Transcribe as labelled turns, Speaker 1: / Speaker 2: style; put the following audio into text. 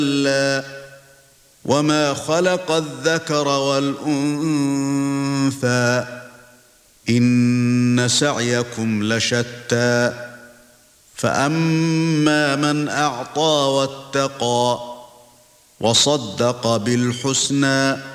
Speaker 1: كَلَّا وَمَا خَلَقَ الذَّكَرَ وَالْأُنثَى إِنَّ سَعْيَكُمْ لَشَتَّى فَأَمَّا مَنْ أَعْطَى وَاتَّقَى وَصَدَّقَ بِالْحُسْنَى